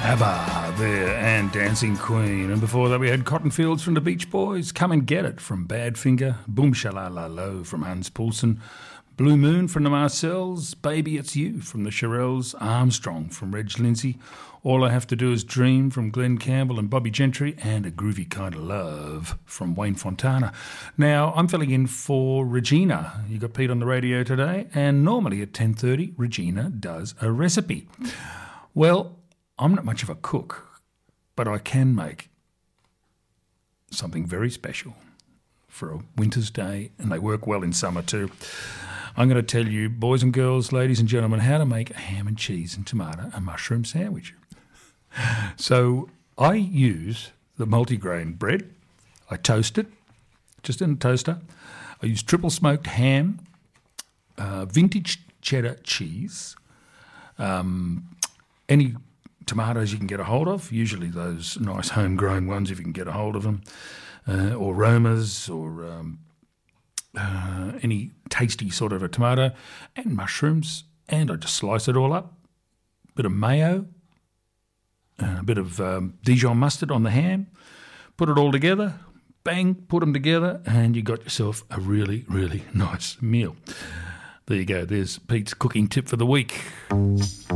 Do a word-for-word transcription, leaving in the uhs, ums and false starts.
ABBA there and Dancing Queen. And before that we had Cotton Fields from the Beach Boys, Come and Get It from Badfinger, Boom Shalalalo from Hans Poulsen, Blue Moon from the Marcells, Baby It's You from the Shirelles, Armstrong from Reg Lindsay, All I Have to Do Is Dream from Glenn Campbell and Bobby Gentry, and A Groovy Kind of Love from Wayne Fontana. Now, I'm filling in for Regina. You got Pete on the radio today, and normally at ten thirty, Regina does a recipe. Well, I'm not much of a cook, but I can make something very special for a winter's day, and they work well in summer too. I'm going to tell you, boys and girls, ladies and gentlemen, how to make a ham and cheese and tomato and mushroom sandwich. So I use the multigrain bread. I toast it, just in a toaster. I use triple smoked ham, uh, vintage cheddar cheese, um, any tomatoes you can get a hold of, usually those nice homegrown ones if you can get a hold of them, uh, or Romas, or um, uh, any tasty sort of a tomato, and mushrooms, and I just slice it all up. Bit of mayo, a bit of um, Dijon mustard on the ham, put it all together, bang, put them together, and you got yourself a really, really nice meal. There you go, there's Pete's cooking tip for the week.